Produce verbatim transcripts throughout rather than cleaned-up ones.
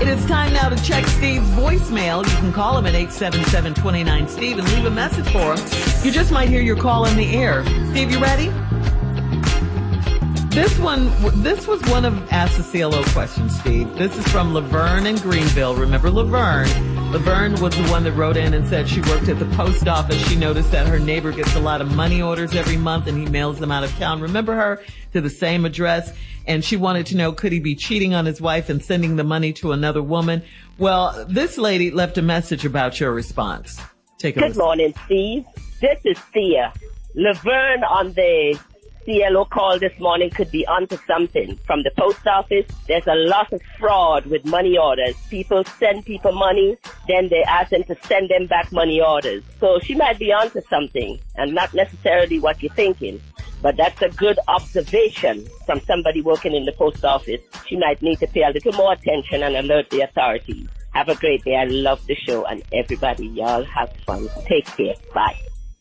right, it's time now to check Steve's voicemail. You can call him at eight seven seven, two nine, Steve and leave a message for him. You just might hear your call in the air. Steve, you ready? This one, this was one of Ask the C L O questions, Steve. This is from Laverne in Greenville. Remember Laverne? Laverne was the one that wrote in and said she worked at the post office. She noticed that her neighbor gets a lot of money orders every month and he mails them out of town. Remember her? To the same address. And she wanted to know, could he be cheating on his wife and sending the money to another woman? Well, this lady left a message about your response. Take a Good listen. morning, Steve. This is Thea. Laverne on the C L O call this morning could be onto something. From the post office, there's a lot of fraud with money orders. People send people money, then they ask them to send them back money orders. So she might be onto something, and not necessarily what you're thinking. But that's a good observation from somebody working in the post office. She might need to pay a little more attention and alert the authorities. Have a great day. I love the show, and everybody, y'all have fun. Take care. Bye.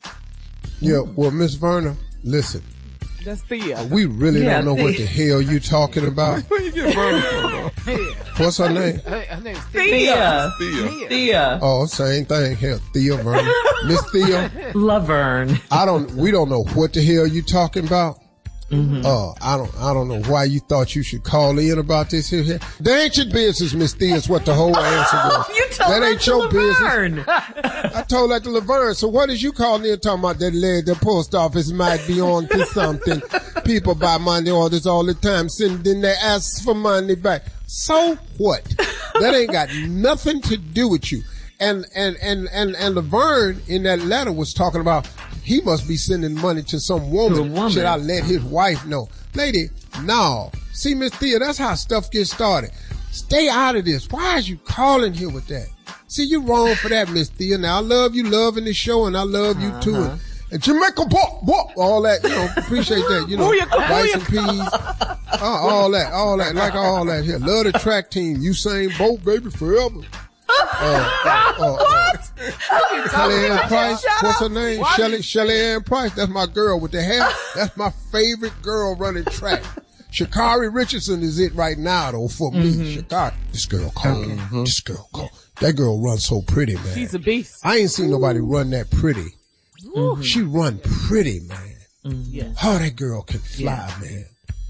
Yeah, well, Miss Verna, listen. That's Thea. We really Yeah, don't know Thea. what the hell you talking about. Where you get Verna from? What's her name? Hey, her name's Thea. Thea. Thea. Oh, same thing. Hell, Thea Verna. Miss Thea, Laverne. I don't, we don't know what the hell you talking about. Mm-hmm. Uh, I don't, I don't know why you thought you should call in about this here. here. That ain't your business, Miss Thea, is what the whole answer was. You told that her ain't to your Laverne. business. I told that to Laverne. So what is you calling in talking about that lady, the post office might be on to something. People buy money orders all the time, send, then they ask for money back. So what? That ain't got nothing to do with you. And, and, and, and, and Laverne in that letter was talking about he must be sending money to some woman. To a woman. Should I let his wife know? Lady, no. See, Miss Thea, that's how stuff gets started. Stay out of this. Why is you calling here with that? See, you wrong for that, Miss Thea. Now, I love you loving the show, and I love you too. Uh-huh. And, and Jamaica, bop, bop, all that, you know, appreciate that, you know, rice and peas, uh, all that, all that, like all that here. Love the track team. Usain Bolt, baby, forever. Uh, uh, uh, What? uh, Shelly Ann Price, what's her name? What? Shelly, Shelly Ann Price. That's my girl with the hair. That's my favorite girl running track. Sha'Carri Richardson is it right now, though, for me. Mm-hmm. Sha'Carri. This girl cold. Mm-hmm. This girl cold. That girl runs so pretty, man. She's a beast. I ain't seen nobody run that pretty. Mm-hmm. She run pretty, man. Mm-hmm. Yeah. Oh, that girl can fly, Yeah. man.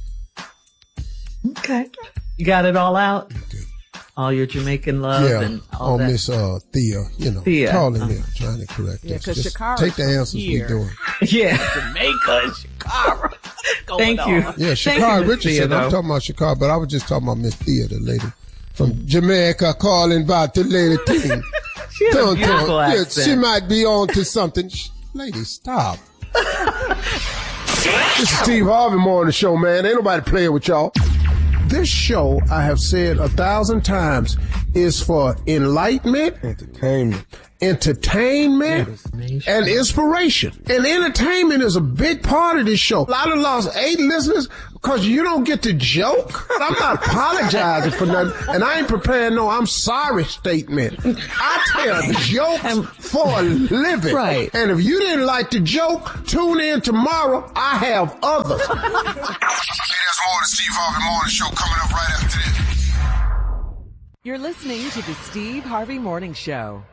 Okay. You got it all out? Good. All your Jamaican love Yeah, and all on that. Miss uh, Thea, you know, Thea, calling uh-huh. here, trying to correct Yeah, us. 'cause Just Sha'Carri's take the from answers here. we doing. Yeah. Jamaica and Chicago. Thank you. Yeah, Thank you, Sha'Carri Miss Richardson. Thea, I'm though. talking about Sha'Carri, but I was just talking about Miss Thea, the lady from Jamaica, calling about the lady team. She had a Dun, beautiful dun. Yeah, accent. she might be on to something. Shh, lady, stop. This is Steve Harvey Morning Show, man. Ain't nobody playing with y'all. This show, I have said a thousand times, is for enlightenment, Entertainment. entertainment, and inspiration. And entertainment is a big part of this show. I done lost eight listeners because you don't get to joke. I'm not apologizing for nothing, and I ain't preparing no I'm sorry statement. I tell jokes for a living. Right. And if you didn't like the joke, tune in tomorrow. I have others. Hey, there's more of the Steve Harvey Morning Show coming up right after this. You're listening to the Steve Harvey Morning Show.